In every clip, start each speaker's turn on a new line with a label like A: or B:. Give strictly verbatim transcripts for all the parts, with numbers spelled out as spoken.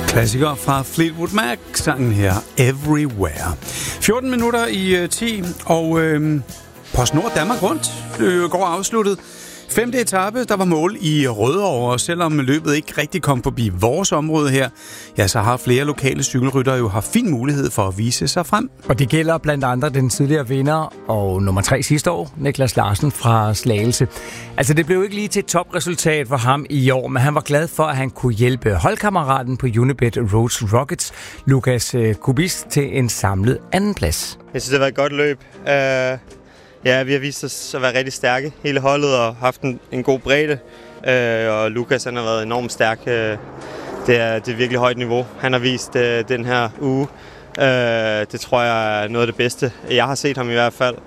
A: Klassiker fra Fleetwood Mac, sangen her Everywhere. fjorten minutter i ti, og øh, PostNord Danmark Rundt øh, går afsluttet. Femte etape, der var mål i Rødovre, og selvom løbet ikke rigtig kom forbi vores område her, ja, så har flere lokale cykelryttere jo haft fin mulighed for at vise sig frem.
B: Og det gælder blandt andre den tidligere vinder og nummer tre sidste år, Niklas Larsen fra Slagelse. Altså, det blev ikke lige til et topresultat for ham i år, men han var glad for, at han kunne hjælpe holdkammeraten på Unibet Roads Rockets, Lukas Kubis, til en samlet andenplads.
C: Jeg synes, det var et godt løb. Uh... Ja, vi har vist os at være rigtig stærke, hele holdet, og haft en, en god bredde. Øh, og Lukas, han har været enormt stærk. Øh, det, er, det er virkelig højt niveau, han har vist øh, den her uge. Øh, det tror jeg er noget af det bedste, jeg har set ham i hvert fald.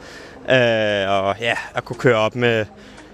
C: Øh, og ja, at kunne køre op med,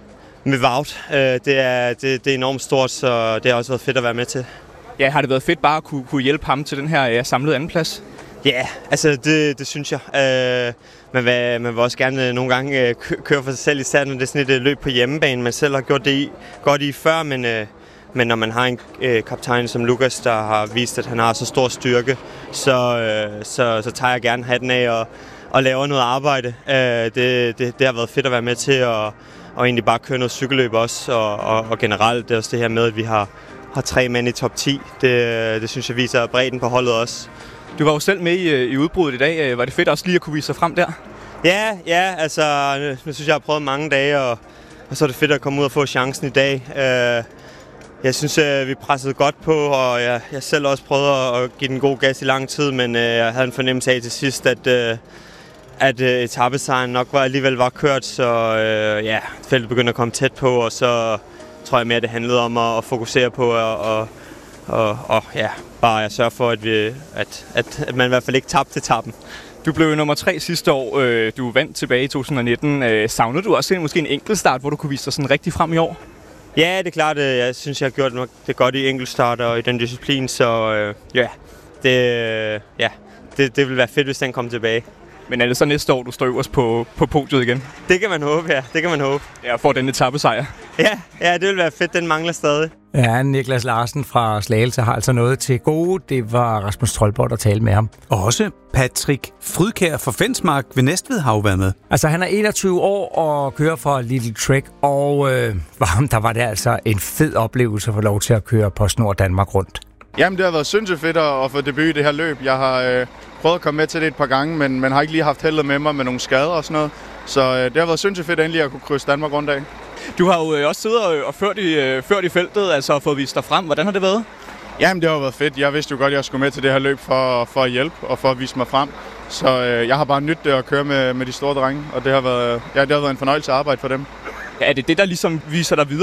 C: med Wout, øh, det, er, det, det er enormt stort, så det har også været fedt at være med til.
D: Ja, har det været fedt bare at kunne, kunne hjælpe ham til den her ja, samlede andenplads?
C: Ja, altså det, det synes jeg. Øh, man, vil, man vil også gerne nogle gange øh, køre for sig selv, især når det er sådan et løb på hjemmebane. Man selv har gjort det i, godt i før, men, øh, men når man har en øh, kaptajn som Lukas, der har vist, at han har så stor styrke, så, øh, så, så tager jeg gerne hatten af og, og laver noget arbejde. Øh, det, det, det har været fedt at være med til, og, og egentlig bare køre noget cykelløb også, og, og, og generelt det er også det her med, at vi har, har tre mænd i top ti. Det, det synes jeg viser bredden på holdet også.
D: Du var jo selv med i, i udbruddet i dag. Var det fedt også lige at kunne vise sig frem der?
C: Ja, ja, altså, nu synes jeg, jeg har prøvet mange dage, og, og så er det fedt at komme ud og få chancen i dag. Uh, jeg synes, uh, vi pressede godt på, og jeg, jeg selv også prøvede at, at give den god gas i lang tid, men uh, jeg havde en fornemmelse af til sidst, at, uh, at uh, etapesejren nok var, alligevel var kørt, så uh, ja, feltet begyndte at komme tæt på, og så tror jeg mere, det handlede om at, at fokusere på og, og Og, og ja, bare at sørge for, at, vi, at, at, at man i hvert fald ikke tabte etappen.
D: Du blev nummer tre sidste år. Du vandt tilbage i to tusind nitten. Savnede du også måske en enkeltstart, hvor du kunne vise dig sådan rigtig frem i år?
C: Ja, det er klart. Jeg synes, jeg har gjort det godt i enkeltstart og i den disciplin. Så ja, det, ja, det, det vil være fedt, hvis den kommer tilbage.
D: Men er det så næste år, du står øverst på, på podiet igen?
C: Det kan man håbe, ja. Det kan man håbe.
D: Ja, for den etappesejr.
C: Ja, ja, det vil være fedt. Den mangler stadig.
B: Ja, Niklas Larsen fra Slagelse har altså noget til gode. Det var Rasmus Troldborg, der talte med ham.
A: Og også Patrick Frydkjær fra Fensmark ved Næstved har jo været med.
B: Altså, han er enogtyve år og kører for Little Trek, og øh, for ham, der var det altså en fed oplevelse at få lov til at køre PostNord Danmark Rundt.
E: Jamen, det har været sindssygt fedt at få debut i det her løb. Jeg har øh, prøvet at komme med til det et par gange, men man har ikke lige haft heldet med mig med nogle skader og sådan noget. Så øh, det har været sindssygt fedt endelig at kunne krydse Danmark rundt af.
D: Du har jo øh, også siddet og, og ført, i, øh, ført i feltet, altså og fået vist dig frem. Hvordan har det været?
E: Jamen, det har været fedt. Jeg vidste jo godt, at jeg skulle med til det her løb for, for at hjælpe og for at vise mig frem. Så øh, jeg har bare nydt det at køre med, med de store drenge, og det har været, ja, det har været en fornøjelse at arbejde for dem.
D: Ja, er det det, der ligesom viser dig videre